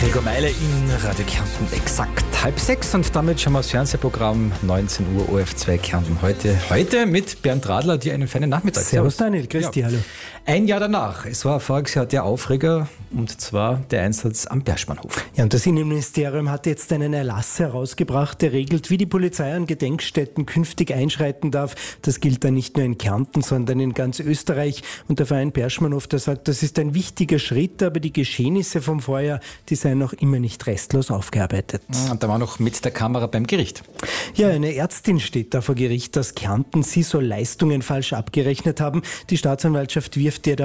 Gregor Meile in Radio Kärnten exakt 5:30 und damit schauen wir das Fernsehprogramm 19 Uhr ORF2 Kärnten. Heute mit Bernd Radler, dir einen feinen Nachmittag. Servus Daniel, grüß dich, hallo. Ein Jahr danach, es war voriges Jahr der Aufreger und zwar der Einsatz am Berschmannhof. Ja, und das Innenministerium hat jetzt einen Erlass herausgebracht, der regelt, wie die Polizei an Gedenkstätten künftig einschreiten darf. Das gilt dann nicht nur in Kärnten, sondern in ganz Österreich. Und der Verein Berschmannhof, der sagt, das ist ein wichtiger Schritt, aber die Geschehnisse vom Vorjahr, die seien noch immer nicht restlos aufgearbeitet. Und da war noch mit der Kamera beim Gericht. Ja, eine Ärztin steht da vor Gericht aus Kärnten. Sie soll Leistungen falsch abgerechnet haben. Die Staatsanwaltschaft wirft ihr da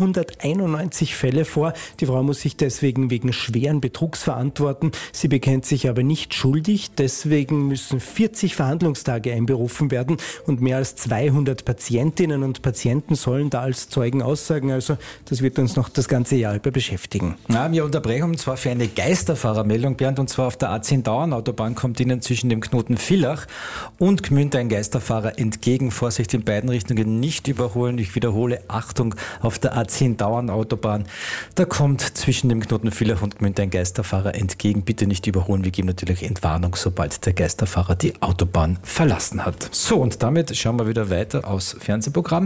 491 Fälle vor. Die Frau muss sich deswegen wegen schweren Betrugs verantworten. Sie bekennt sich aber nicht schuldig. Deswegen müssen 40 Verhandlungstage einberufen werden und mehr als 200 Patientinnen und Patienten sollen da als Zeugen aussagen. Also das wird uns noch das ganze Jahr über beschäftigen. Ja, wir unterbrechen und zwar für eine Geisterfahrermeldung, Bernd, und zwar auf der A10 Dauernautobahn kommt Ihnen zwischen dem Knoten Villach und Gmünd ein Geisterfahrer entgegen. Vorsicht, in beiden Richtungen nicht überholen. Ich wiederhole, Achtung, auf der A10 Dauernautobahn. Da kommt zwischen dem Knoten Villach und Gmünd ein Geisterfahrer entgegen. Bitte nicht überholen. Wir geben natürlich Entwarnung, sobald der Geisterfahrer die Autobahn verlassen hat. So, und damit schauen wir wieder weiter aufs Fernsehprogramm.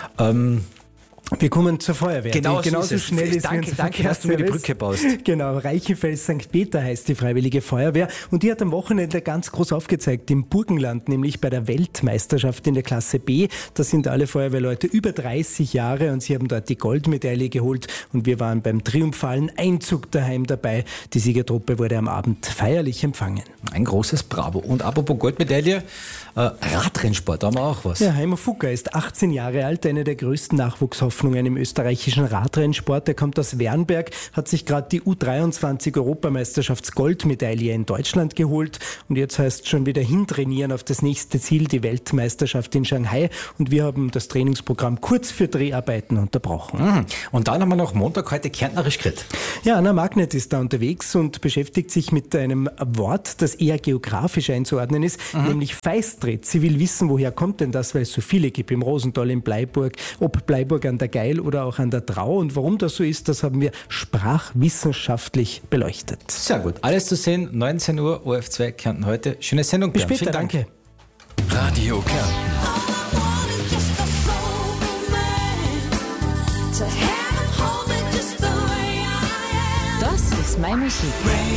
Wir kommen zur Feuerwehr. Genauso schnell ist Danke, dass du mir die Brücke baust. Genau, Reichenfels St. Peter heißt die Freiwillige Feuerwehr und die hat am Wochenende ganz groß aufgezeigt im Burgenland, nämlich bei der Weltmeisterschaft in der Klasse B. Da sind alle Feuerwehrleute über 30 Jahre und sie haben dort die Goldmedaille geholt und wir waren beim triumphalen Einzug daheim dabei. Die Siegertruppe wurde am Abend feierlich empfangen. Ein großes Bravo. Und apropos Goldmedaille, Radrennsport, da haben wir auch was. Ja, Heimo Fugger ist 18 Jahre alt, einer der größten Nachwuchshoffnungen im österreichischen Radrennsport. Er kommt aus Wernberg, hat sich gerade die U23-Europameisterschafts-Goldmedaille in Deutschland geholt und jetzt heißt es schon wieder hintrainieren auf das nächste Ziel, die Weltmeisterschaft in Shanghai, und wir haben das Trainingsprogramm kurz für Dreharbeiten unterbrochen. Und dann haben wir noch Montag heute Kärntnerisch geredet. Ja, Anna Magnet ist da unterwegs und beschäftigt sich mit einem Wort, das eher geografisch einzuordnen ist, nämlich Feistrit. Sie will wissen, woher kommt denn das, weil es so viele gibt im Rosental, in Bleiburg, ob Bleiburg an der Geil oder auch an der Trau, und warum das so ist, das haben wir sprachwissenschaftlich beleuchtet. Sehr gut. Alles zu sehen, 19 Uhr, ORF2 Kärnten heute. Schöne Sendung, Bis Bernd. später, danke. Radio Kärnten. Das ist meine Musik.